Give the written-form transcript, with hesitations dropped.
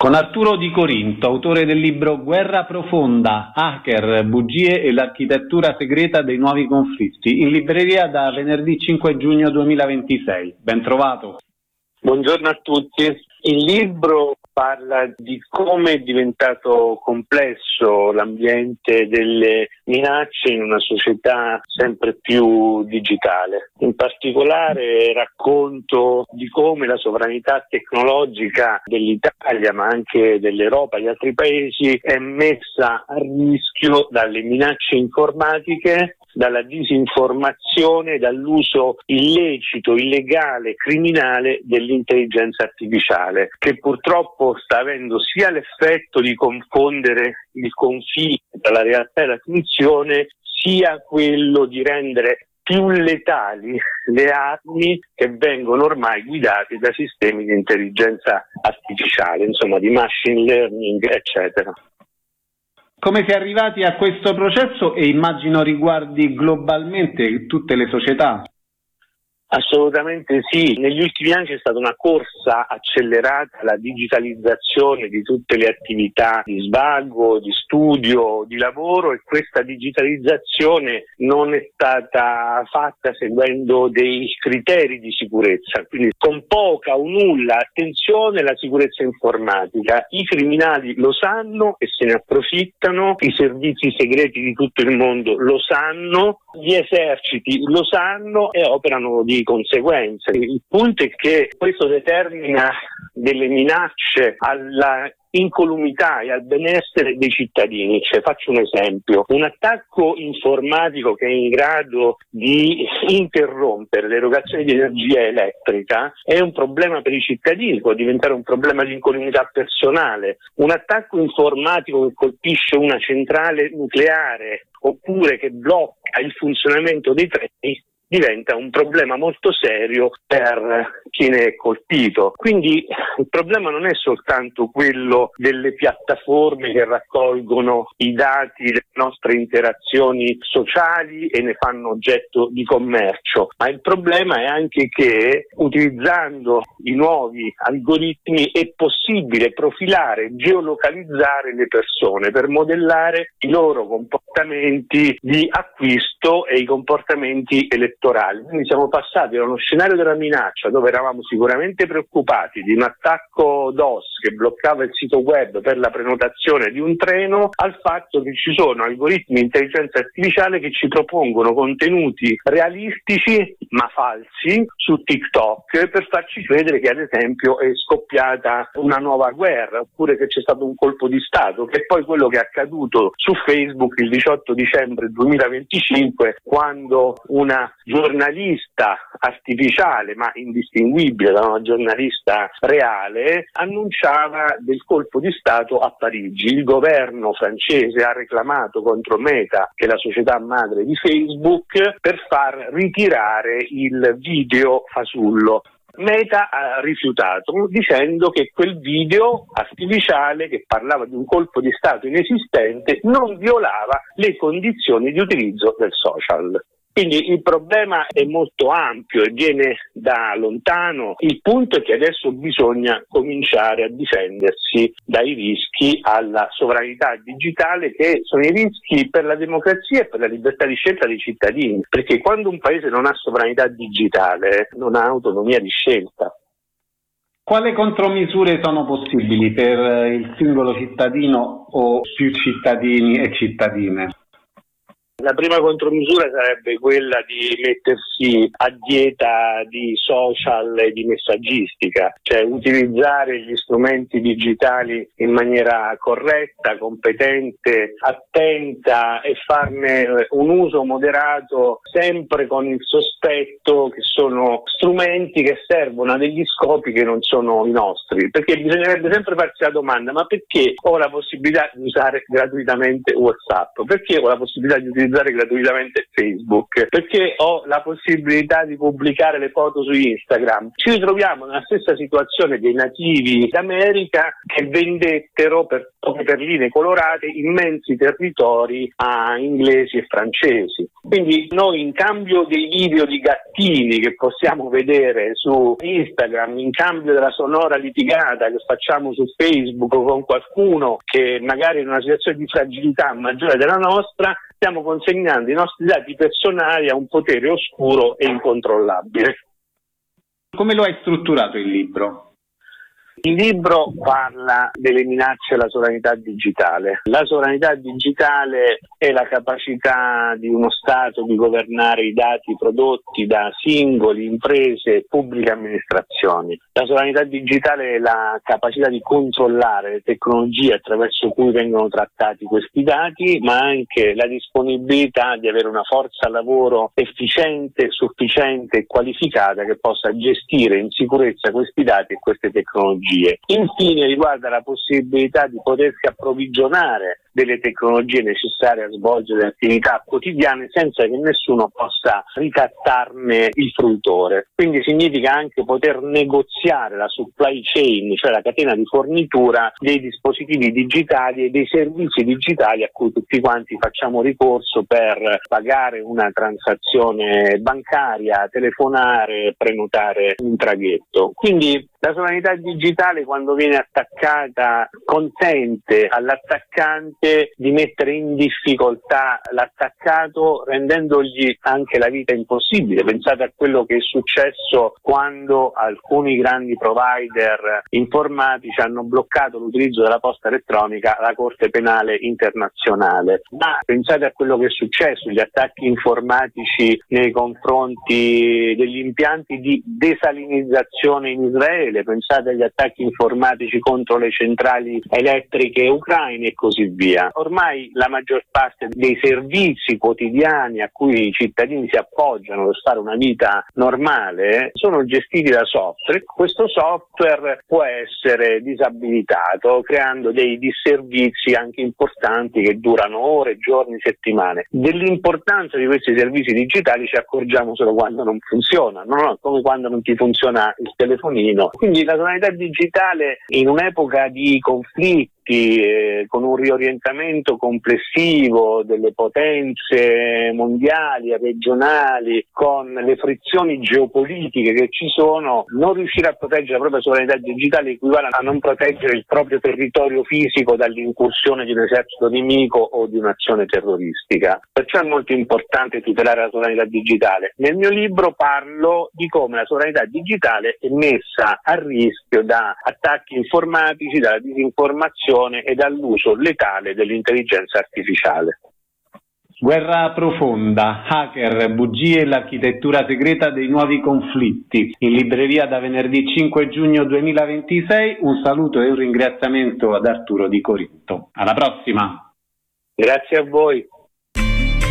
Con Arturo Di Corinto, autore del libro Guerra profonda, hacker, bugie e l'architettura segreta dei nuovi conflitti, in libreria da venerdì 5 giugno 2026. Ben trovato. Buongiorno a tutti. Il libro parla di come è diventato complesso l'ambiente delle minacce in una società sempre più digitale. In particolare racconto di come la sovranità tecnologica dell'Italia, ma anche dell'Europa e di altri paesi, è messa a rischio dalle minacce informatiche, dalla disinformazione, dall'uso illecito, illegale, criminale dell'intelligenza artificiale, che purtroppo sta avendo sia l'effetto di confondere il confine tra la realtà e la finzione, sia quello di rendere più letali le armi che vengono ormai guidate da sistemi di intelligenza artificiale, insomma di machine learning, eccetera. Come si è arrivati a questo processo e immagino riguardi globalmente tutte le società? Assolutamente sì, negli ultimi anni c'è stata una corsa accelerata alla digitalizzazione di tutte le attività di svago, di studio, di lavoro, e questa digitalizzazione non è stata fatta seguendo dei criteri di sicurezza, quindi con poca o nulla attenzione alla sicurezza informatica. I criminali lo sanno e se ne approfittano, i servizi segreti di tutto il mondo lo sanno, gli eserciti lo sanno e operano di conseguenza. Il punto è che questo determina delle minacce alla incolumità e al benessere dei cittadini. Faccio un esempio: un attacco informatico che è in grado di interrompere l'erogazione di energia elettrica è un problema per i cittadini, può diventare un problema di incolumità personale. Un attacco informatico che colpisce una centrale nucleare oppure che blocca il funzionamento dei treni diventa un problema molto serio per chi ne è colpito. Quindi il problema non è soltanto quello delle piattaforme che raccolgono i dati delle nostre interazioni sociali e ne fanno oggetto di commercio, ma il problema è anche che utilizzando i nuovi algoritmi è possibile profilare, geolocalizzare le persone per modellare i loro comportamenti di acquisto e i comportamenti elettorali. Quindi siamo passati da uno scenario della minaccia dove eravamo sicuramente preoccupati di un attacco DOS che bloccava il sito web per la prenotazione di un treno, al fatto che ci sono algoritmi di intelligenza artificiale che ci propongono contenuti realistici ma falsi su TikTok per farci credere che ad esempio è scoppiata una nuova guerra oppure che c'è stato un colpo di Stato, che è poi quello che è accaduto su Facebook il 18 dicembre 2025, quando una giornalista artificiale ma indistinguibile da una giornalista reale annunciava del colpo di Stato a Parigi. Il governo francese ha reclamato contro Meta, che è la società madre di Facebook, per far ritirare il video fasullo. Meta ha rifiutato dicendo che quel video artificiale che parlava di un colpo di Stato inesistente non violava le condizioni di utilizzo del social. Quindi il problema è molto ampio e viene da lontano. Il punto è che adesso bisogna cominciare a difendersi dai rischi alla sovranità digitale, che sono i rischi per la democrazia e per la libertà di scelta dei cittadini, perché quando un paese non ha sovranità digitale non ha autonomia di scelta. Quali contromisure sono possibili per il singolo cittadino o più cittadini e cittadine? La prima contromisura sarebbe quella di mettersi a dieta di social e di messaggistica, cioè utilizzare gli strumenti digitali in maniera corretta, competente, attenta e farne un uso moderato, sempre con il sospetto che sono strumenti che servono a degli scopi che non sono i nostri, perché bisognerebbe sempre farsi la domanda: ma perché ho la possibilità di usare gratuitamente WhatsApp? Perché ho la possibilità di utilizzare utilizzare gratuitamente Facebook, perché ho la possibilità di pubblicare le foto su Instagram. Ci ritroviamo nella stessa situazione dei nativi d'America che vendettero per poche perline colorate immensi territori a inglesi e francesi. Quindi noi, in cambio dei video di gattini che possiamo vedere su Instagram, in cambio della sonora litigata che facciamo su Facebook con qualcuno che magari è in una situazione di fragilità maggiore della nostra, stiamo consegnando i nostri dati personali a un potere oscuro e incontrollabile. Come lo hai strutturato il libro? Il libro parla delle minacce alla sovranità digitale. La sovranità digitale è la capacità di uno Stato di governare i dati prodotti da singoli, imprese e pubbliche amministrazioni. La sovranità digitale è la capacità di controllare le tecnologie attraverso cui vengono trattati questi dati, ma anche la disponibilità di avere una forza lavoro efficiente, sufficiente e qualificata che possa gestire in sicurezza questi dati e queste tecnologie. Infine riguarda la possibilità di potersi approvvigionare delle tecnologie necessarie a svolgere le attività quotidiane senza che nessuno possa ricattarne il fruitore. Quindi significa anche poter negoziare la supply chain, cioè la catena di fornitura dei dispositivi digitali e dei servizi digitali a cui tutti quanti facciamo ricorso per pagare una transazione bancaria, telefonare, prenotare un traghetto. Quindi la sovranità digitale, quando viene attaccata, consente all'attaccante di mettere in difficoltà l'attaccato, rendendogli anche la vita impossibile. Pensate a quello che è successo quando alcuni grandi provider informatici hanno bloccato l'utilizzo della posta elettronica alla Corte Penale Internazionale. Ma pensate a quello che è successo, gli attacchi informatici nei confronti degli impianti di desalinizzazione in Israele. Pensate agli attacchi informatici contro le centrali elettriche ucraine e così via. Ormai la maggior parte dei servizi quotidiani a cui i cittadini si appoggiano per fare una vita normale sono gestiti da software. Questo software può essere disabilitato, creando dei disservizi anche importanti che durano ore, giorni, settimane. Dell'importanza di questi servizi digitali ci accorgiamo solo quando non funzionano, no? Come quando non ti funziona il telefonino. Quindi la sovranità digitale, in un'epoca di conflitti, con un riorientamento complessivo delle potenze mondiali e regionali, con le frizioni geopolitiche che ci sono, non riuscire a proteggere la propria sovranità digitale equivale a non proteggere il proprio territorio fisico dall'incursione di un esercito nemico o di un'azione terroristica. Perciò è molto importante tutelare la sovranità digitale. Nel mio libro parlo di come la sovranità digitale è messa a rischio da attacchi informatici, dalla disinformazione e dall'uso letale dell'intelligenza artificiale. Guerra profonda, hacker, bugie e l'architettura segreta dei nuovi conflitti. In libreria da venerdì 5 giugno 2026. Un saluto e un ringraziamento ad Arturo Di Corinto. Alla prossima! Grazie a voi.